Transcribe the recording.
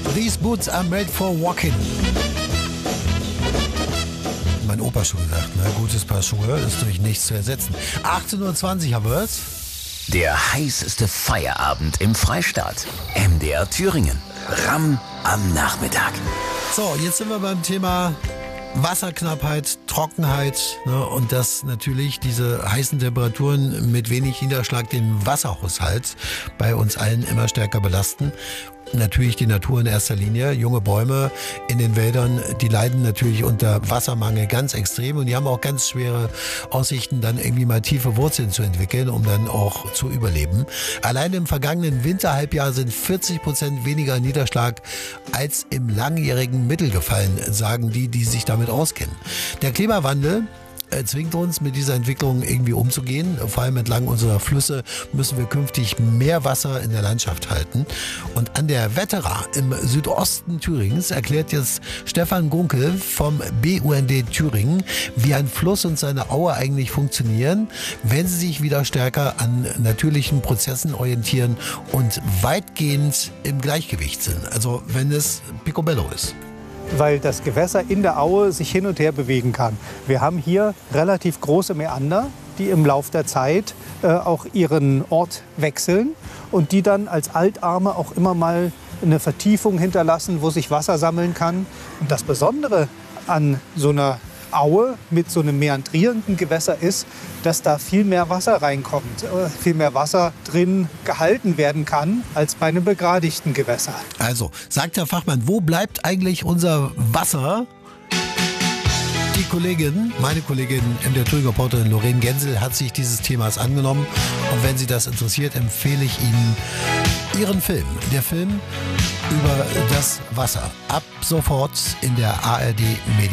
These boots are made for walking. Mein Opa schon gesagt, ne? Gutes Paar Schuhe ist durch nichts zu ersetzen. 18:20 Uhr haben wir es. Der heißeste Feierabend im Freistaat. MDR Thüringen. Ramm am Nachmittag. So, jetzt sind wir beim Thema Wasserknappheit, Trockenheit, ne, und dass natürlich diese heißen Temperaturen mit wenig Niederschlag den Wasserhaushalt bei uns allen immer stärker belasten. Natürlich die Natur in erster Linie. Junge Bäume in den Wäldern, die leiden natürlich unter Wassermangel ganz extrem und die haben auch ganz schwere Aussichten, dann irgendwie mal tiefe Wurzeln zu entwickeln, um dann auch zu überleben. Allein im vergangenen Winterhalbjahr sind 40% weniger Niederschlag als im langjährigen Mittel gefallen, sagen die sich damit auskennen. Der Klimawandel zwingt uns, mit dieser Entwicklung irgendwie umzugehen. Vor allem entlang unserer Flüsse müssen wir künftig mehr Wasser in der Landschaft halten. Und an der Wetterau im Südosten Thürings erklärt jetzt Stefan Gunkel vom BUND Thüringen, wie ein Fluss und seine Aue eigentlich funktionieren, wenn sie sich wieder stärker an natürlichen Prozessen orientieren und weitgehend im Gleichgewicht sind. Also wenn es picobello ist. Weil das Gewässer in der Aue sich hin und her bewegen kann. Wir haben hier relativ große Mäander, die im Lauf der Zeit auch ihren Ort wechseln und die dann als Altarme auch immer mal eine Vertiefung hinterlassen, wo sich Wasser sammeln kann. Und das Besondere an so einer Aue mit so einem meandrierenden Gewässer ist, dass da viel mehr Wasser reinkommt, viel mehr Wasser drin gehalten werden kann als bei einem begradigten Gewässer. Also, sagt der Fachmann, wo bleibt eigentlich unser Wasser? Die Kollegin, meine Kollegin MDR Thüringer Reporterin Lorraine Gensel hat sich dieses Themas angenommen. Und wenn Sie das interessiert, empfehle ich Ihnen ihren Film. Der Film über das Wasser. Ab sofort in der ARD Mediathek.